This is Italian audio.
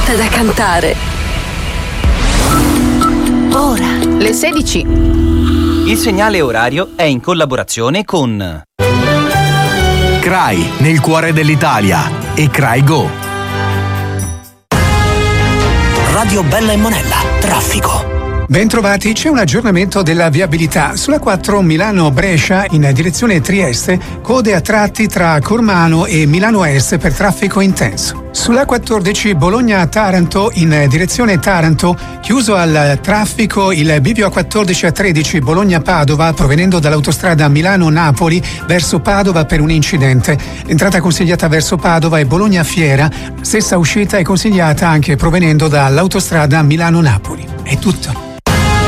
fatta da cantare. Ora, le 16. Il segnale orario è in collaborazione con CRAI, nel cuore dell'Italia, e CRAI Go. Radio Bella e Monella, traffico. Bentrovati, c'è un aggiornamento della viabilità. Sulla 4 Milano-Brescia in direzione Trieste, code a tratti tra Cormano e Milano Est per traffico intenso. Sulla 14 Bologna-Taranto in direzione Taranto, chiuso al traffico il bivio A14 a 13 Bologna-Padova provenendo dall'autostrada Milano-Napoli verso Padova per un incidente. L'entrata consigliata verso Padova è Bologna-Fiera, stessa uscita è consigliata anche provenendo dall'autostrada Milano-Napoli. È tutto.